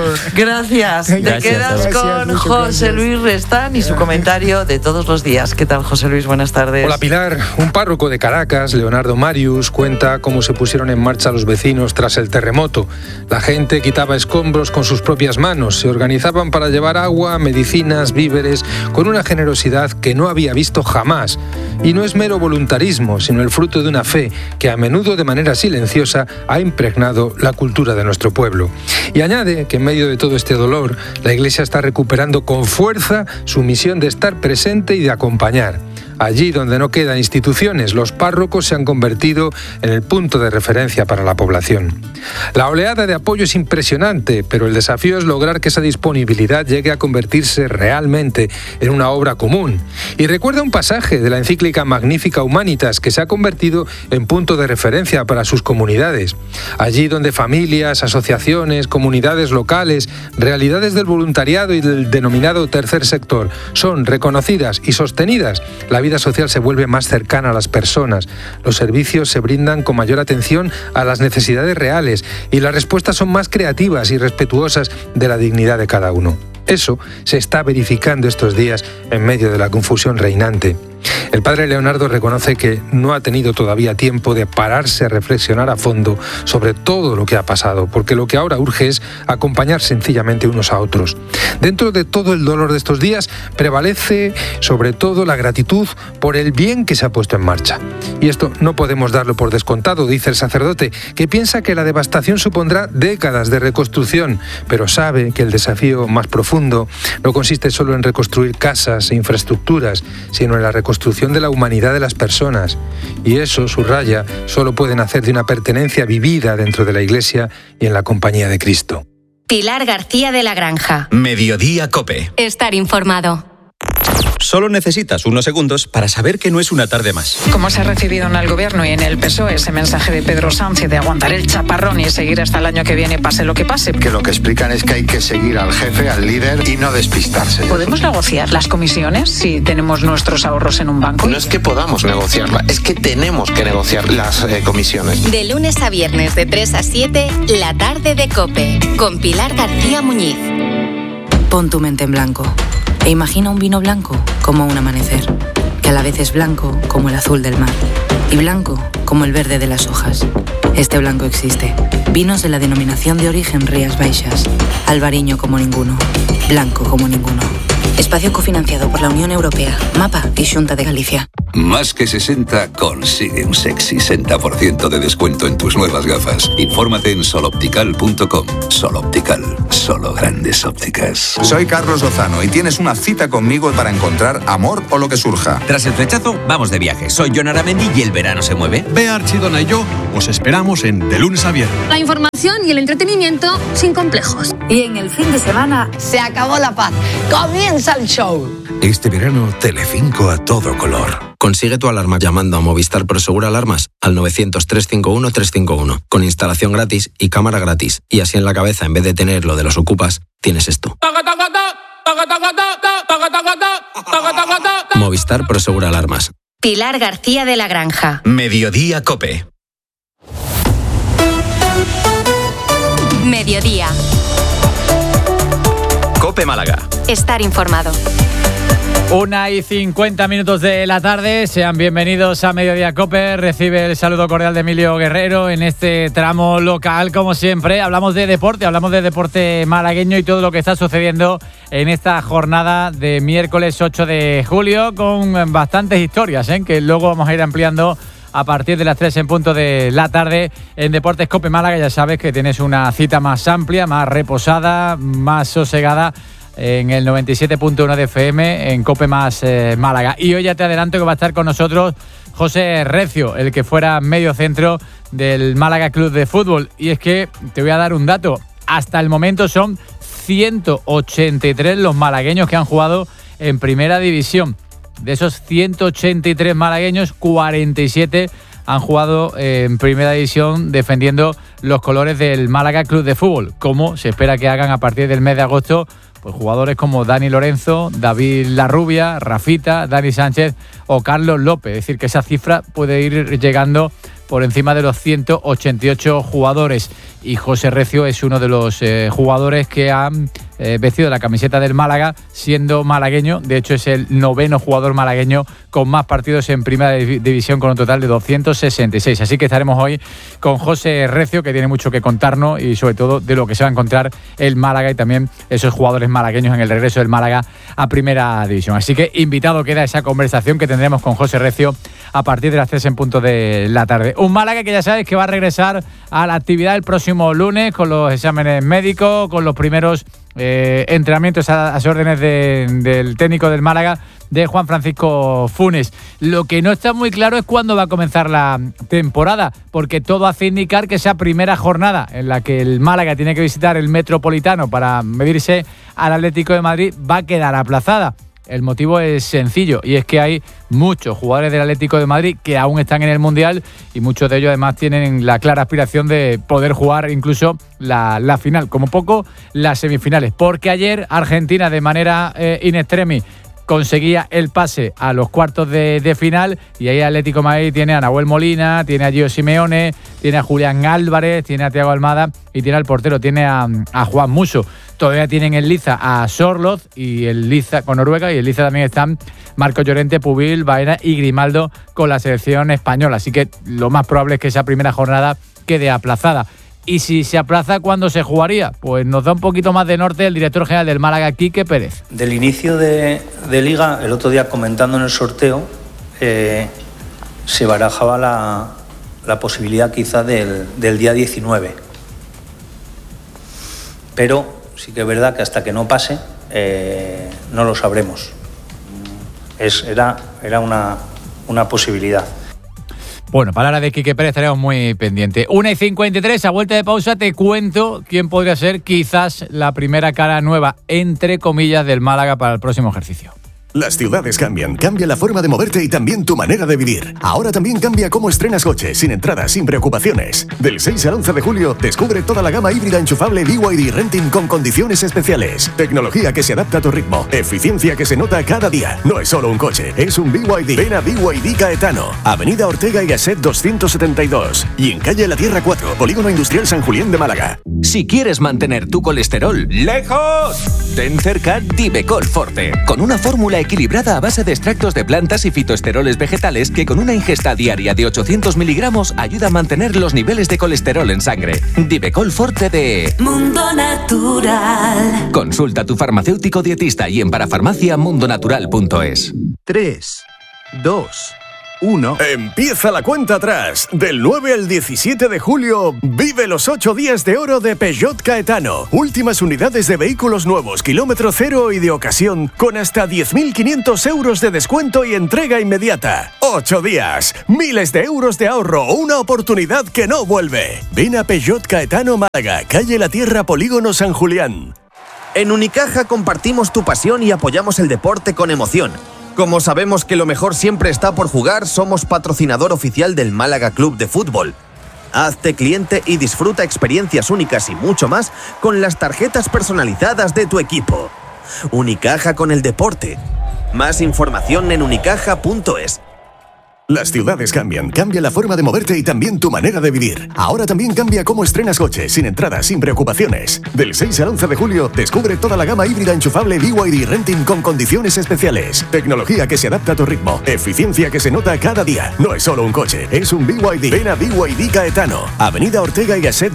Gracias. Te Gracias, quedas gracias, con muchas José gracias. Luis Restán y su comentario de todos los días. ¿Qué tal, José Luis? Buenas tardes. Hola Pilar, un párroco de Caracas, Leonardo Marius, cuenta cómo se pusieron en marcha los vecinos tras el terremoto. La gente quitaba escombros con sus propias manos, se organizaban para llevar agua, medicinas, víveres, con una generosidad que no había visto jamás. Y no es mero voluntarismo, sino el fruto de una fe que a menudo de manera silenciosa ha impregnado la cultura de nuestro pueblo. Y añade que en medio de todo este dolor, la Iglesia está recuperando con fuerza su misión de estar presente y de acompañar. Allí donde no quedan instituciones, los párrocos se han convertido en el punto de referencia para la población. La oleada de apoyo es impresionante, pero el desafío es lograr que esa disponibilidad llegue a convertirse realmente en una obra común. Y recuerda un pasaje de la encíclica Magnifica Humanitas, que se ha convertido en punto de referencia para sus comunidades. Allí donde familias, asociaciones, comunidades locales, realidades del voluntariado y del denominado tercer sector son reconocidas y sostenidas, la vida social se vuelve más cercana a las personas, los servicios se brindan con mayor atención a las necesidades reales y las respuestas son más creativas y respetuosas de la dignidad de cada uno. Eso se está verificando estos días en medio de la confusión reinante. El padre Leonardo reconoce que no ha tenido todavía tiempo de pararse a reflexionar a fondo sobre todo lo que ha pasado, porque lo que ahora urge es acompañar sencillamente unos a otros. Dentro de todo el dolor de estos días prevalece sobre todo la gratitud por el bien que se ha puesto en marcha. Y esto no podemos darlo por descontado, dice el sacerdote, que piensa que la devastación supondrá décadas de reconstrucción, pero sabe que el desafío más profundo no consiste solo en reconstruir casas e infraestructuras, sino en la reconstrucción de la humanidad de las personas. Y eso, subraya, solo pueden hacer de una pertenencia vivida dentro de la Iglesia y en la compañía de Cristo. Pilar García de la Granja. Mediodía COPE. Estar informado. Solo necesitas unos segundos para saber que no es una tarde más. ¿Cómo se ha recibido en el Gobierno y en el PSOE ese mensaje de Pedro Sánchez de aguantar el chaparrón y seguir hasta el año que viene, pase lo que pase? Que lo que explican es que hay que seguir al jefe, al líder y no despistarse. ¿Podemos negociar las comisiones si tenemos nuestros ahorros en un banco? No es que podamos negociarla, es que tenemos que negociar las comisiones. De lunes a viernes de 3 a 7, la tarde de COPE, con Pilar García Muñiz. Pon tu mente en blanco e imagina un vino blanco como un amanecer, que a la vez es blanco como el azul del mar y blanco como el verde de las hojas. Este blanco existe. Vinos de la denominación de origen Rías Baixas. Albariño como ninguno. Blanco como ninguno. Espacio cofinanciado por la Unión Europea, MAPA y Xunta de Galicia. Más que 60 consigue un sexy 60% de descuento en tus nuevas gafas. Infórmate en soloptical.com. Soloptical, solo grandes ópticas. Soy Carlos Lozano y tienes una cita conmigo para encontrar amor o lo que surja. Tras el flechazo, vamos de viaje. Soy Jon Aramendi y el verano se mueve. Bea Archidona y yo os esperamos en De Lunes a Viernes. La información y el entretenimiento sin complejos. Y en el fin de semana se acabó la paz. Comienza el show. Este verano, Telecinco a todo color. Consigue tu alarma llamando a Movistar Prosegur Alarmas al 900-351-351, con instalación gratis y cámara gratis. Y así en la cabeza, en vez de tener lo de los ocupas, tienes esto. Movistar Prosegur Alarmas. Pilar García de la Granja. Mediodía COPE. Mediodía. COPE Málaga. Estar informado. 1:50 de la tarde, sean bienvenidos a Mediodía COPE. Recibe el saludo cordial de Emilio Guerrero en este tramo local, como siempre. Hablamos de deporte malagueño y todo lo que está sucediendo en esta jornada de miércoles 8 de julio, con bastantes historias, que luego vamos a ir ampliando a partir de las 3 en punto de la tarde en Deportes COPE Málaga. Ya sabes que tienes una cita más amplia, más reposada, más sosegada en el 97.1 de FM en COPE más Málaga. Y hoy ya te adelanto que va a estar con nosotros José Recio, el que fuera medio centro del Málaga Club de Fútbol. Y es que te voy a dar un dato. Hasta el momento son 183 los malagueños que han jugado en Primera División. De esos 183 malagueños, 47 han jugado en Primera División defendiendo los colores del Málaga Club de Fútbol, como se espera que hagan a partir del mes de agosto pues jugadores como Dani Lorenzo, David Larrubia, Rafita, Dani Sánchez o Carlos López. Es decir, que esa cifra puede ir llegando por encima de los 188 jugadores. Y José Recio es uno de los jugadores que han vestido la camiseta del Málaga siendo malagueño. De hecho, es el 9º jugador malagueño con más partidos en primera división, con un total de 266. Así que estaremos hoy con José Recio, que tiene mucho que contarnos y sobre todo de lo que se va a encontrar el Málaga y también esos jugadores malagueños en el regreso del Málaga a primera división. Así que invitado queda esa conversación que tendremos con José Recio a partir de las 3 en punto de la tarde. Un Málaga que ya sabes que va a regresar a la actividad el próximo lunes con los exámenes médicos, con los primeros entrenamientos a las órdenes del técnico del Málaga, de Juan Francisco Funes. Lo que no está muy claro es cuándo va a comenzar la temporada, porque todo hace indicar que esa primera jornada en la que el Málaga tiene que visitar el Metropolitano para medirse al Atlético de Madrid va a quedar aplazada. El motivo es sencillo y es que hay muchos jugadores del Atlético de Madrid que aún están en el Mundial y muchos de ellos además tienen la clara aspiración de poder jugar incluso la final, como poco las semifinales, porque ayer Argentina de manera in extremis conseguía el pase a los cuartos de final y ahí Atlético de Madrid tiene a Nahuel Molina, tiene a Gio Simeone, tiene a Julián Álvarez, tiene a Thiago Almada y tiene al portero, tiene a Juan Musso. Todavía tienen en liza a Sorloth y el liza con Noruega, y en liza también están Marco Llorente, Pubil, Baena y Grimaldo con la selección española. Así que lo más probable es que esa primera jornada quede aplazada. Y si se aplaza, ¿cuándo se jugaría? Pues nos da un poquito más de norte el director general del Málaga, Quique Pérez. Del inicio de Liga, el otro día comentando en el sorteo, se barajaba la posibilidad quizá del día 19. Pero sí que es verdad que hasta que no pase, no lo sabremos. Era una posibilidad. Bueno, palabra de Quique Pérez, estaremos muy pendientes. 1:53, a vuelta de pausa te cuento quién podría ser quizás la primera cara nueva, entre comillas, del Málaga para el próximo ejercicio. Las ciudades cambian, cambia la forma de moverte y también tu manera de vivir. Ahora también cambia cómo estrenas coche, sin entradas, sin preocupaciones. Del 6 al 11 de julio, descubre toda la gama híbrida enchufable BYD Renting con condiciones especiales. Tecnología que se adapta a tu ritmo, eficiencia que se nota cada día. No es solo un coche, es un BYD. Ven a BYD Caetano, Avenida Ortega y Gasset 272 y en calle La Tierra 4, Polígono Industrial San Julián de Málaga. Si quieres mantener tu colesterol lejos, ten cerca Divecol Forte, con una fórmula equilibrada a base de extractos de plantas y fitoesteroles vegetales que con una ingesta diaria de 800 miligramos ayuda a mantener los niveles de colesterol en sangre. Divecol Forte de Mundo Natural. Consulta a tu farmacéutico dietista y en parafarmaciamundonatural.es. 3, 2, 1. Empieza la cuenta atrás. Del 9 al 17 de julio, vive los 8 días de oro de Peugeot Caetano. Últimas unidades de vehículos nuevos, kilómetro cero y de ocasión, con hasta 10.500 euros de descuento y entrega inmediata. 8 días, miles de euros de ahorro, una oportunidad que no vuelve. Ven a Peugeot Caetano Málaga, calle La Tierra, Polígono San Julián. En Unicaja compartimos tu pasión y apoyamos el deporte con emoción. Como sabemos que lo mejor siempre está por jugar, somos patrocinador oficial del Málaga Club de Fútbol. Hazte cliente y disfruta experiencias únicas y mucho más con las tarjetas personalizadas de tu equipo. Unicaja con el deporte. Más información en unicaja.es. Las ciudades cambian, cambia la forma de moverte y también tu manera de vivir. Ahora también cambia cómo estrenas coche, sin entradas, sin preocupaciones. Del 6 al 11 de julio, descubre toda la gama híbrida enchufable BYD Renting con condiciones especiales. Tecnología que se adapta a tu ritmo, eficiencia que se nota cada día. No es solo un coche, es un BYD. Ven a BYD Caetano, Avenida Ortega y Gasset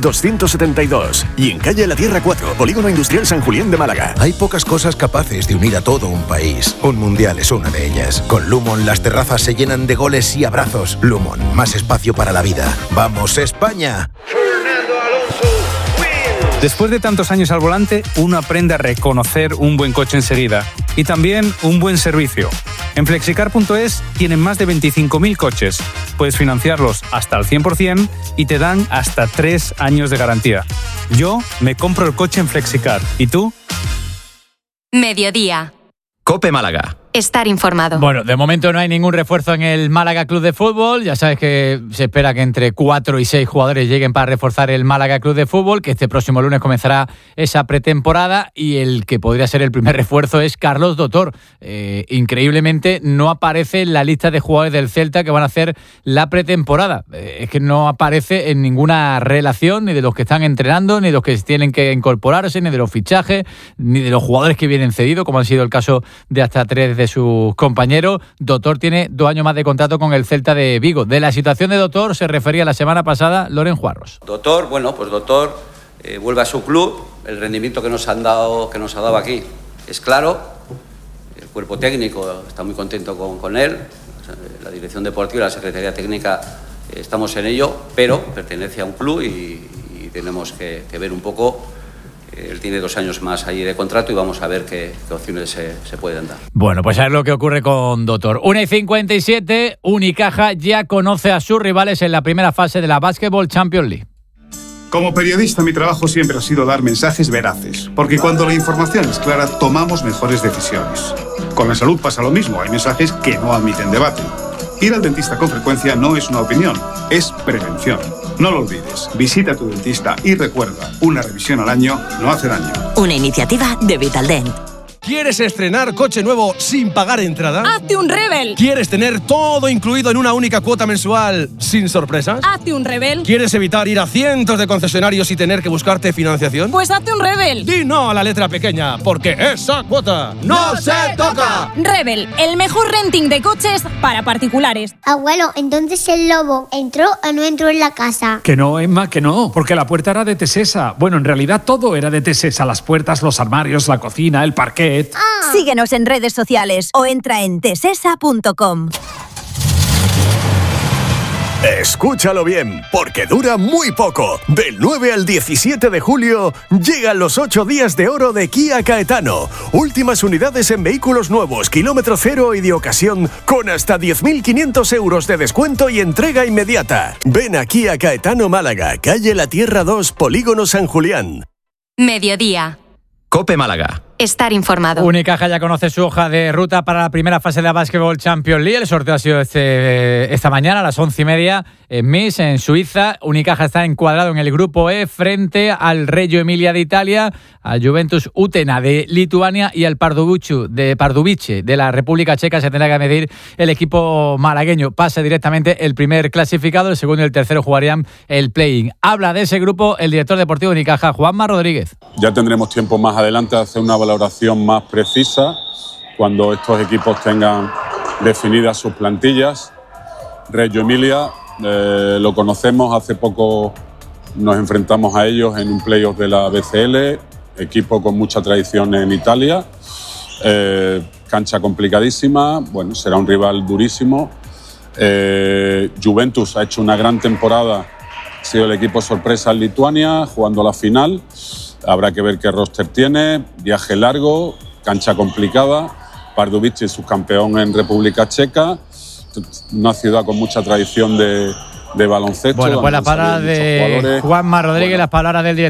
272 y en calle La Tierra 4, Polígono Industrial San Julián de Málaga. Hay pocas cosas capaces de unir a todo un país. Un mundial es una de ellas. Con Lumon las terrazas se llenan de goles y abrazos. Lumon, más espacio para la vida. ¡Vamos, España! Después de tantos años al volante, uno aprende a reconocer un buen coche enseguida y también un buen servicio. En Flexicar.es tienen más de 25.000 coches. Puedes financiarlos hasta el 100% y te dan hasta 3 años de garantía. Yo me compro el coche en Flexicar. ¿Y tú? Mediodía. COPE Málaga. estar informado. Bueno, de momento no hay ningún refuerzo en el Málaga Club de Fútbol. Ya sabes que se espera que entre 4 y 6 jugadores lleguen para reforzar el Málaga Club de Fútbol, que este próximo lunes comenzará esa pretemporada, y el que podría ser el primer refuerzo es Carlos Dotor. Increíblemente no aparece en la lista de jugadores del Celta que van a hacer la pretemporada. Es que no aparece en ninguna relación ni de los que están entrenando, ni de los que tienen que incorporarse, ni de los fichajes, ni de los jugadores que vienen cedidos, como han sido el caso de hasta 3 de sus compañeros. Dotor tiene 2 años más de contrato con el Celta de Vigo. De la situación de Dotor se refería la semana pasada Loren Juarros. Dotor, Dotor vuelve a su club. El rendimiento que nos ha dado aquí es claro. El cuerpo técnico está muy contento con él. La dirección deportiva y la secretaría técnica estamos en ello, pero pertenece a un club y tenemos que ver un poco. Él tiene 2 años más allí de contrato y vamos a ver qué opciones se pueden dar. Bueno, pues a ver lo que ocurre con Dotor. 1:57, Unicaja ya conoce a sus rivales en la primera fase de la Basketball Champions League. Como periodista, mi trabajo siempre ha sido dar mensajes veraces, porque cuando la información es clara, tomamos mejores decisiones. Con la salud pasa lo mismo, hay mensajes que no admiten debate. Ir al dentista con frecuencia no es una opinión, es prevención. No lo olvides, visita a tu dentista y recuerda, una revisión al año no hace daño. Una iniciativa de Vitaldent. ¿Quieres estrenar coche nuevo sin pagar entrada? ¡Hazte un Rebel! ¿Quieres tener todo incluido en una única cuota mensual sin sorpresas? ¡Hazte un Rebel! ¿Quieres evitar ir a cientos de concesionarios y tener que buscarte financiación? Pues hazte un Rebel. Di no a la letra pequeña, porque esa cuota no se toca. Rebel, el mejor renting de coches para particulares. Abuelo, entonces el lobo ¿entró o no entró en la casa? Que no, Emma, que no, porque la puerta era de Tesesa. Bueno, en realidad todo era de Tesesa, las puertas, los armarios, la cocina, el parquet. Síguenos en redes sociales o entra en tesesa.com. Escúchalo bien, porque dura muy poco. Del 9 al 17 de julio llegan los 8 días de oro de Kia Caetano. Últimas unidades en vehículos nuevos, kilómetro cero y de ocasión, con hasta 10.500 euros de descuento y entrega inmediata. Ven aquí a Caetano Málaga, calle La Tierra 2, Polígono San Julián. Mediodía. COPE Málaga. Estar informado. Unicaja ya conoce su hoja de ruta para la primera fase de la Basketball Champions League. El sorteo ha sido esta mañana a las 11:30 en Minsk, en Suiza. Unicaja está encuadrado en el grupo E frente al Reggio Emilia de Italia, al Juventus Utena de Lituania y al Pardubice de la República Checa. Se tendrá que medir el equipo malagueño. Pasa directamente el primer clasificado, el segundo y el tercero jugarían el play-in. Habla de ese grupo el director deportivo de Unicaja, Juanma Rodríguez. Ya tendremos tiempo más adelante de hacer una valoración más precisa cuando estos equipos tengan definidas sus plantillas. Reggio Emilia lo conocemos, hace poco nos enfrentamos a ellos en un playoff de la BCL, equipo con mucha tradición en Italia, cancha complicadísima, bueno, será un rival durísimo. Juventus ha hecho una gran temporada, ha sido el equipo sorpresa en Lituania, jugando la final. Habrá que ver qué roster tiene, viaje largo, cancha complicada. Pardubice, subcampeón en República Checa, una ciudad con mucha tradición de baloncesto. Bueno, pues las palabras de Juanma Rodríguez, las palabras del director